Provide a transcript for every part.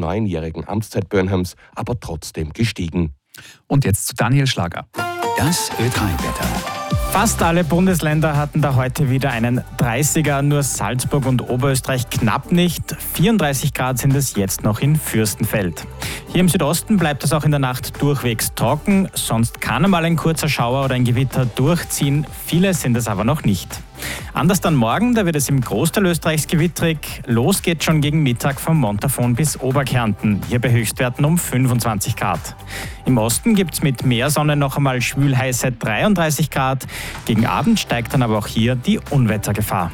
9-jährigen Amtszeit Burnhams aber trotzdem gestiegen. Und jetzt zu Daniel Schlager. Das Ö3-Wetter. Fast alle Bundesländer hatten da heute wieder einen 30er, nur Salzburg und Oberösterreich knapp nicht. 34 Grad sind es jetzt noch in Fürstenfeld. Hier im Südosten bleibt es auch in der Nacht durchwegs trocken, sonst kann einmal ein kurzer Schauer oder ein Gewitter durchziehen, viele sind es aber noch nicht. Anders dann morgen, da wird es im Großteil Österreichs gewittrig. Los geht schon gegen Mittag vom Montafon bis Oberkärnten, hier bei Höchstwerten um 25 Grad. Im Osten gibt es mit mehr Sonne noch einmal schwülheiße 33 Grad. Gegen Abend steigt dann aber auch hier die Unwettergefahr.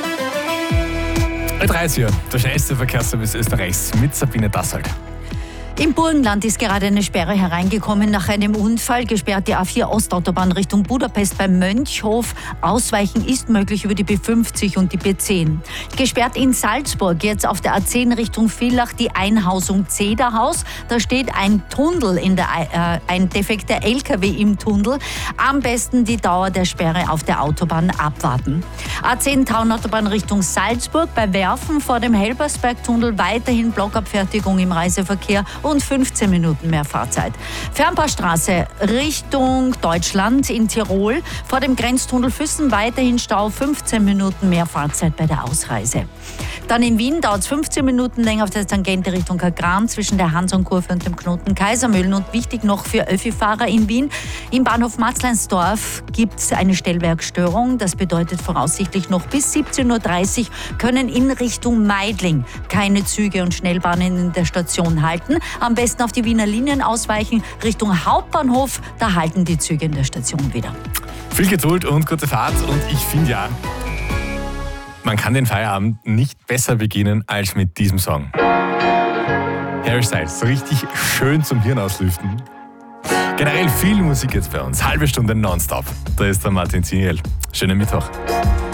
Ö3 ist hier, der schnellste Verkehrsservice Österreichs mit Sabine Dasselt. Im Burgenland ist gerade eine Sperre hereingekommen nach einem Unfall. Gesperrt die A4 Ostautobahn Richtung Budapest beim Mönchhof. Ausweichen ist möglich über die B50 und die B10. Gesperrt in Salzburg, jetzt auf der A10 Richtung Villach, die Einhausung Zederhaus. Da steht ein Tunnel, ein defekter LKW im Tunnel. Am besten die Dauer der Sperre auf der Autobahn abwarten. A10 Taunautobahn Richtung Salzburg, bei Werfen vor dem Helbersbergtunnel weiterhin Blockabfertigung im Reiseverkehr und 15 Minuten mehr Fahrzeit. Fernpassstraße Richtung Deutschland in Tirol. Vor dem Grenztunnel Füssen weiterhin Stau, 15 Minuten mehr Fahrzeit bei der Ausreise. Dann in Wien dauert es 15 Minuten länger auf der Tangente Richtung Kagran zwischen der Hansonkurve und dem Knoten Kaisermühlen. Und wichtig noch für Öffi-Fahrer in Wien, im Bahnhof Matzleinsdorf gibt es eine Stellwerkstörung. Das bedeutet voraussichtlich noch bis 17.30 Uhr können in Richtung Meidling keine Züge und Schnellbahnen in der Station halten. Am besten auf die Wiener Linien ausweichen. Richtung Hauptbahnhof, da halten die Züge in der Station wieder. Viel Geduld und gute Fahrt. Und ich finde ja, man kann den Feierabend nicht besser beginnen als mit diesem Song. Harry Styles, richtig schön zum Hirn auslüften. Generell viel Musik jetzt bei uns. Halbe Stunde nonstop. Da ist der Martin Ziniel. Schönen Mittwoch.